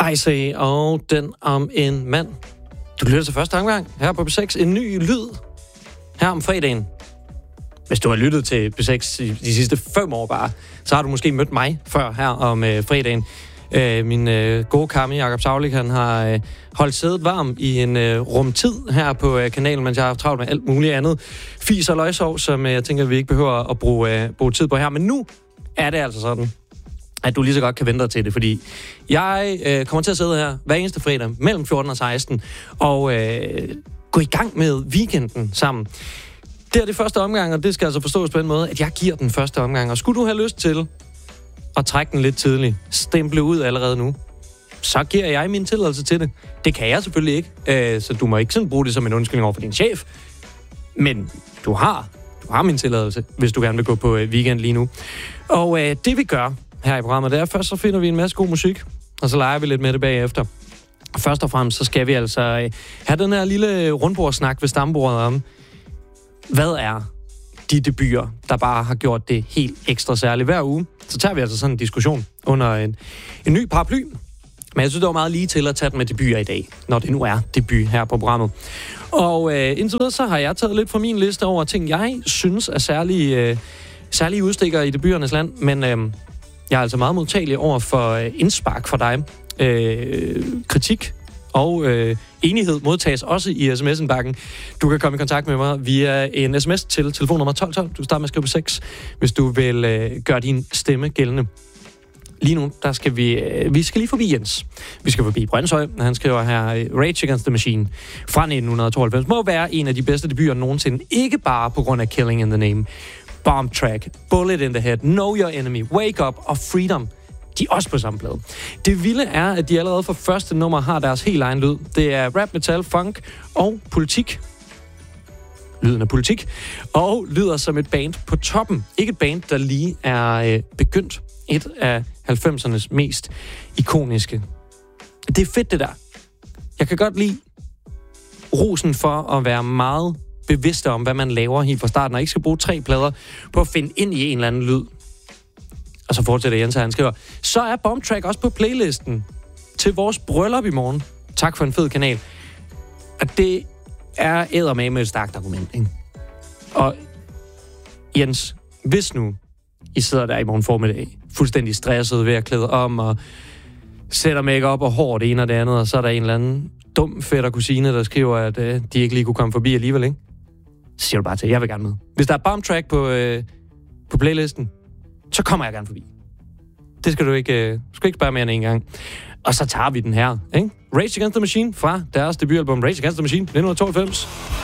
Icy og den om en mand. Du lytter til første omgang her på B6. En ny lyd her om fredagen. Hvis du har lyttet til B6 de sidste 5 år bare, så har du måske mødt mig før her om fredagen. Min gode kamme, Jakob Saulik, han har holdt sædet varm i en rumtid her på kanalen, mens jeg har haft travlt med alt muligt andet fis og løgsov, som jeg tænker, vi ikke behøver at bruge tid på her. Men nu er det altså sådan, at du lige så godt kan vente dig til det, fordi jeg kommer til at sidde her hver eneste fredag mellem 14 og 16 og gå i gang med weekenden sammen. Det er det første omgang, og det skal altså forstås på den måde, at jeg giver den første omgang. Og skulle du have lyst til at trække den lidt tidligt, stemple ud allerede nu, så giver jeg min tilladelse til det. Det kan jeg selvfølgelig ikke, så du må ikke sådan bruge det som en undskyldning over for din chef. Men du har min tilladelse, hvis du gerne vil gå på weekend lige nu. Og det vi gør her i programmet, det er først så finder vi en masse god musik, og så leger vi lidt med det bagefter. Først og fremmest så skal vi altså have den her lille rundbordssnak ved stambordet om, hvad er de debuter, der bare har gjort det helt ekstra særligt hver uge. Så tager vi altså sådan en diskussion under en ny paraply. Men jeg synes, det var meget lige til at tage den med debuter i dag, når det nu er debut her på programmet. Og indtil videre, så har jeg taget lidt fra min liste over ting, jeg synes er særlige udstikker i debuternes land. Men jeg er altså meget modtagelig over for indspark fra dig. Kritik og enighed modtages også i sms-indbakken. Du kan komme i kontakt med mig via en sms til telefonnummer 1212. Du starter med at skrive på 6, hvis du vil gøre din stemme gældende. Lige nu, der skal vi skal lige forbi Jens. Vi skal forbi Brøndshøj. Han skriver her, Rage Against the Machine fra 1992 må være en af de bedste debuter nogensinde. Ikke bare på grund af Killing in the Name. Bomb Track, Bullet in the Head, Know Your Enemy, Wake Up og Freedom. De er også på samme plade. Det vilde er, at de allerede fra første nummer har deres helt egen lyd. Det er rap, metal, funk og politik. Lyden af politik. Og lyder som et band på toppen. Ikke et band, der lige er begyndt. Et af 90'ernes mest ikoniske. Det er fedt, det der. Jeg kan godt lide rosen for at være meget bevidst om, hvad man laver helt fra starten, og ikke skal bruge 3 plader på at finde ind i en eller anden lyd. Og så fortsætter Jens, han skriver, så er Bomb Track også på playlisten til vores bryllup i morgen. Tak for en fed kanal. Og det er eddermame et stærkt argument, ikke? Og Jens, hvis nu I sidder der i morgen formiddag, fuldstændig stresset ved at klæde om, og sætter make-up og hår det ene og det andet, og så er der en eller anden dum fætter kusine, der skriver, at de ikke lige kunne komme forbi alligevel, ikke? Så siger du bare til, jeg vil gerne med. Hvis der er Bomb Track på playlisten, så kommer jeg gerne forbi. Det skal du ikke spørge mere end en gang. Og så tager vi den her, ikke? Rage Against the Machine fra deres debutalbum Rage Against the Machine 1992.